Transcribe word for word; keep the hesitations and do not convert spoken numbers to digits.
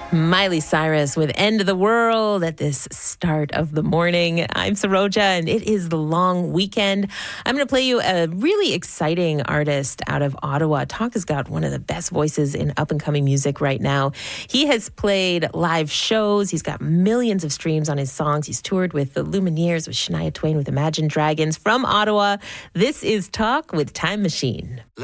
Miley Cyrus with End of the World at this start of the morning. I'm Saroja, and it is the long weekend. I'm going to play you a really exciting artist out of Ottawa. Talk has got one of the best voices in up-and-coming music right now. He has played live shows. He's got millions of streams on his songs. He's toured with the Lumineers, with Shania Twain, with Imagine Dragons. From Ottawa, this is Talk with Time Machine.